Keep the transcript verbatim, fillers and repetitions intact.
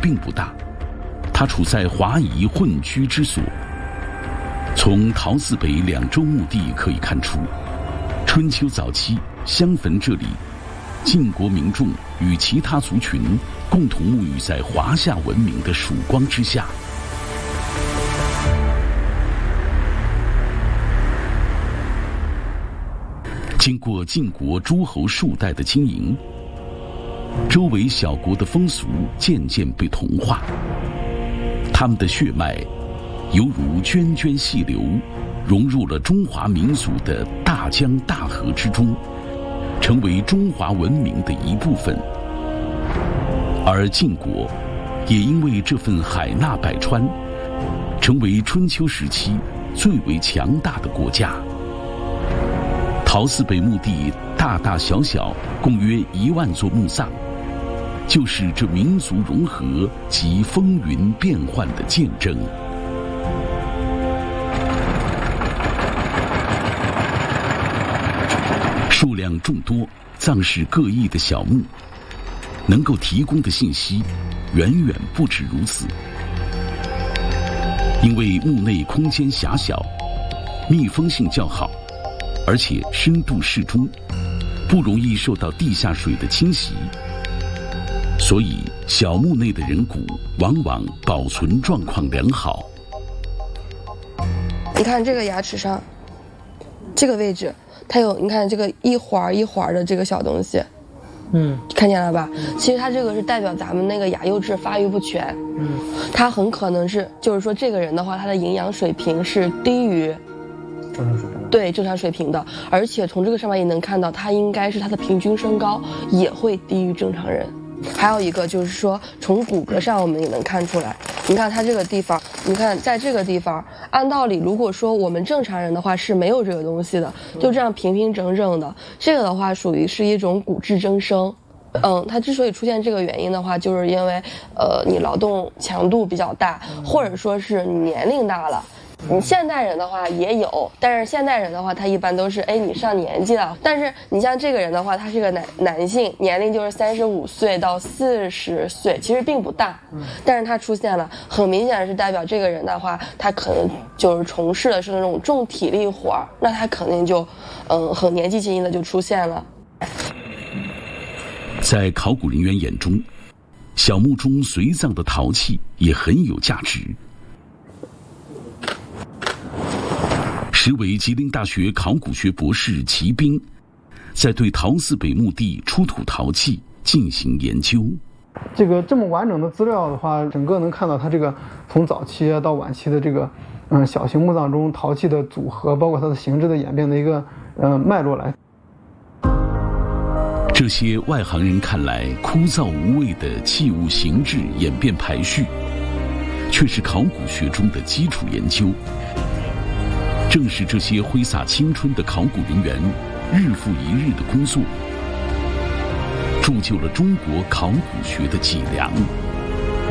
并不大，它处在华夷混居之所。从陶寺北两周墓地可以看出，春秋早期相逢这里，晋国民众与其他族群共同沐浴在华夏文明的曙光之下。经过晋国诸侯数代的经营，周围小国的风俗渐渐被同化，他们的血脉犹如涓涓细流，融入了中华民族的大江大河之中，成为中华文明的一部分。而晋国也因为这份海纳百川，成为春秋时期最为强大的国家。陶寺北墓地大大小小共约一万座墓葬，就是这民族融合及风云变幻的见证。数量众多、藏式各异的小墓，能够提供的信息远远不止如此。因为墓内空间狭小，密封性较好，而且深度适中，不容易受到地下水的侵袭，所以小墓内的人骨往往保存状况良好。 你看这个牙齿上，这个位置，它有你看这个一环一环的这个小东西，嗯，看见了吧？其实它这个是代表咱们那个牙釉质发育不全，嗯，它很可能是，就是说这个人的话，他的营养水平是低于正常水平，对正常水平的，而且从这个上面也能看到，他应该是他的平均身高也会低于正常人。还有一个就是说，从骨骼上我们也能看出来，你看它这个地方，你看在这个地方，按道理如果说我们正常人的话是没有这个东西的，就这样平平整整的，这个的话属于是一种骨质增生。嗯，它之所以出现这个原因的话，就是因为呃你劳动强度比较大，或者说是你年龄大了。你现代人的话也有，但是现代人的话他一般都是哎你上年纪了，但是你像这个人的话，他是个男男性，年龄就是三十五岁到四十岁，其实并不大，但是他出现了，很明显是代表这个人的话，他可能就是从事的是那种重体力活，那他肯定就嗯很年纪轻轻的就出现了。 在考古人员眼中，小墓中随葬的陶器也很有价值。时为吉林大学考古学博士齐斌，在对陶寺北墓地出土陶器进行研究。 这个这么完整的资料的话，整个能看到它这个从早期到晚期的这个嗯小型墓葬中陶器的组合，包括它的形制的演变的一个呃脉络来。 这些外行人看来枯燥无味的器物形制演变排序，却是考古学中的基础研究。正是这些挥洒青春的考古人员日复一日的工作，铸就了中国考古学的脊梁。